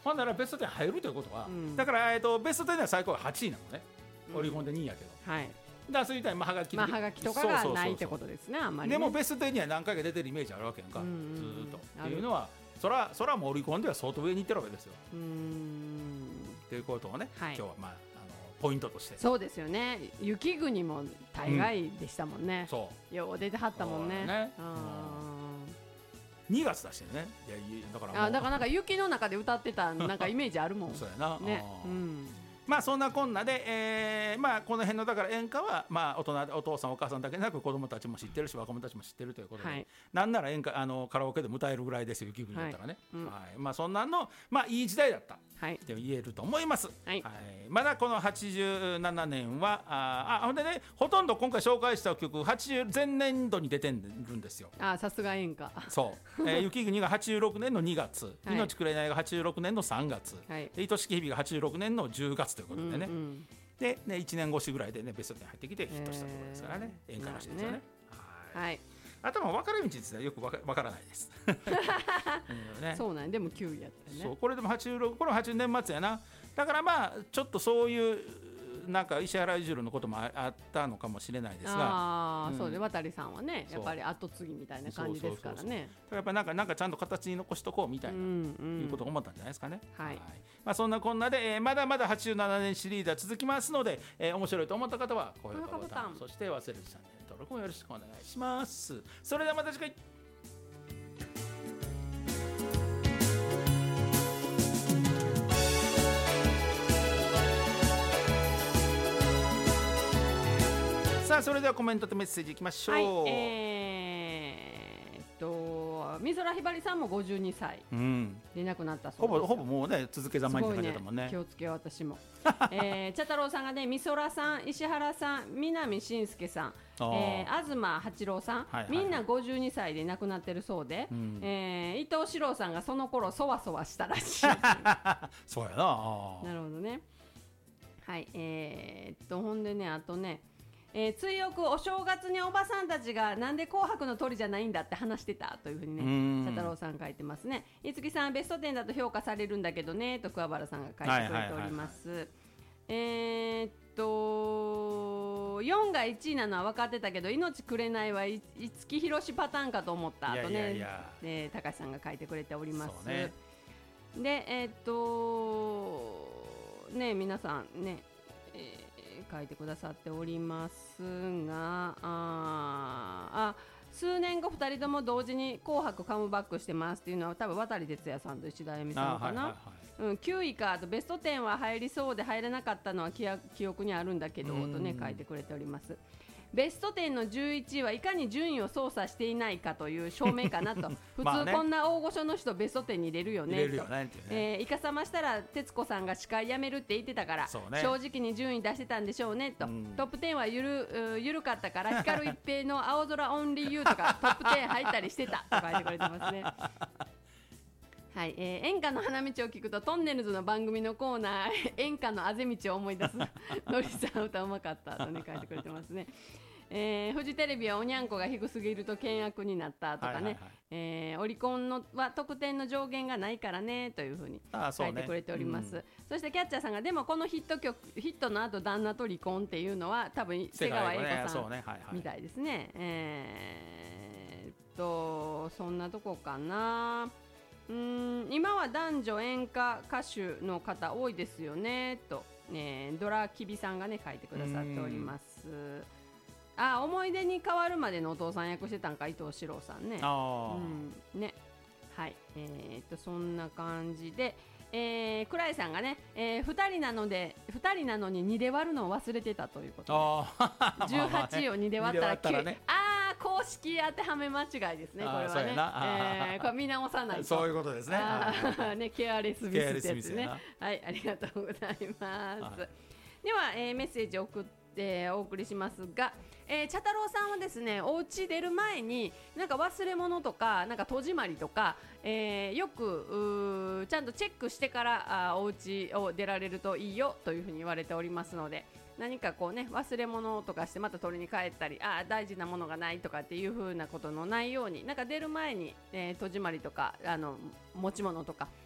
ほんならベスト10入るということは、だから、ベスト10では最高は8位なのね、オリコンで2位やけど、 はい、 だからそういったらはがき、 はがきとかがないってことですね、あんまりね。 でもベスト10には何回か出てるイメージあるわけやんか、ずーっとっていうのはそらもうオリコンでは相当上に行ってるわけですよ。ということをね、今日はポイントとして。 そうですよね、雪国も大概でしたもんね、そうよう出てはったもんね。 2月出してね。いやだからなんか雪の中で歌ってたなんかイメージあるもんそうやな、 ね。 まあそんなこんなで、まあこの辺のだから演歌はまあお父さんお母さんだけでなく子供たちも知ってるし若者たちも知ってるということで、なんなら演歌カラオケでも歌えるぐらいですよ、雪国だったらね。まあそんなんのまあいい時代だったって言えると思います。まだこの87年はほんでね、ほとんど今回紹介した曲80前年度に出てるんですよ。 さすが演歌。 そう、雪国が86年の2月、命くれないが86年の3月、愛しき日々が86年の10月ということでね、でね1年越しぐらいでねベスト10入ってきてヒットしたところですからね、演歌らしいですよね。はい、あとは分かれ道ですね、よく分からないですそうなんでも9位やったよね。 そう、これでも86、これも80年末やな。だからまあちょっとそういうなんか石原裕次郎のこともあったのかもしれないですが、 そうで渡さんはねやっぱり後継ぎみたいな感じですからね。 やっぱなんかちゃんと形に残しとこうみたいな、いうことを思ったんじゃないですかね。まあそんなこんなで、まだまだ87年シリーズは続きますので、面白いと思った方は高評価ボタン、そして忘れずチャンネル登録もよろしくお願いします。それではまた次回。さあそれではコメントとメッセージいきましょう。 美空ひばりさんも52歳で亡くなったそうです。 ほぼもうね続けざまにって感じだもんね。 気をつけよう私も。茶太郎さんがね、美空さん、石原さん、南信介さん、東八郎さん、みんな52歳で亡くなってるそうで、伊藤四郎さんがその頃そわそわしたらしい。 そうやな。 なるほどね。はい、ほんでね、あとね、追憶お正月におばさんたちがなんで紅白の鳥じゃないんだって話してたというふうにね、茶太郎さん書いてますね。いつきさんベスト10だと評価されるんだけどねと桑原さんが書いてくれております。4が1位なのは分かってたけど命くれないは五木ひろしパターンかと思ったとね、高橋さんが書いてくれております。でね、皆さんね、書いてくださっておりますが、数年後2人とも同時に紅白カムバックしてますっていうのは多分渡哲也さんと石田あゆみさんかな。9位かとベスト10は入りそうで入れなかったのは記憶にあるんだけどとね書いてくれております。ベスト10の11位はいかに順位を操作していないかという証明かなと普通こんな大御所の人ベスト10に入れるよねと、イカサマしたら徹子さんが司会辞めるって言ってたから、正直に順位出してたんでしょうねと、トップ10はゆるかったから光一平の青空オンリーユーとかトップ10入ったりしてたと書いてくれてますね。はい、演歌の花道を聞くとトンネルズの番組のコーナー演歌のあぜ道を思い出すのりさん歌うまかったとね書いてくれてますね。フジテレビはおにゃんこが低すぎると険悪になったとかね、オリコンのは得点の上限がないからねというふうに書いてくれております。そしてキャッチャーさんがでもこのヒットの後旦那と離婚っていうのは多分瀬川栄子さんみたいですね。そんなとこかな。今は男女演歌歌手の方多いですよねと、ドラキビさんがね書いてくださっております。思い出に変わるまでのお父さん役してたんか伊藤四郎さんね。ね、はい、そんな感じで、倉井さんがね、2人なのに2で割るのを忘れてたということで18を2で割ったら9、ね、公式当てはめ間違いですねこれはね。これ見直さないとそういうことですね。 ね、ケアレスミスってやつね。はい、ありがとうございます。では、メッセージ送ってお送りしますが、茶太郎さんはですねお家出る前になんか忘れ物とかなんか戸締まりとか、よくちゃんとチェックしてからお家を出られるといいよというふうに言われておりますので、何かこうね忘れ物とかしてまた取りに帰ったり大事なものがないとかっていう風なことのないようになんか出る前に、戸締まりとか持ち物とか